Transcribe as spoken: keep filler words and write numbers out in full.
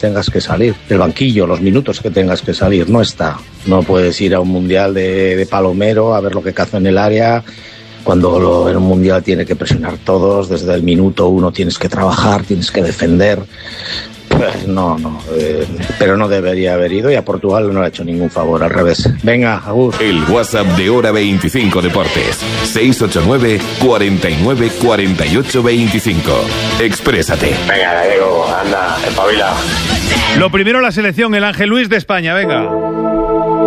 tengas que salir, el banquillo, los minutos que tengas que salir, no está. No puedes ir a un mundial de, de palomero a ver lo que caza en el área, cuando lo, en un mundial tiene que presionar todos, desde el minuto uno tienes que trabajar, tienes que defender. Pues no, no, eh, pero no debería haber ido y a Portugal no le ha hecho ningún favor, al revés. Venga, Agur. El WhatsApp de Hora veinticinco Deportes, seis ocho nueve, cuarenta y nueve, cuarenta y ocho, veinticinco. Exprésate. Venga, Gallego, anda, espabila. Lo primero la selección, el Ángel Luis de España, venga.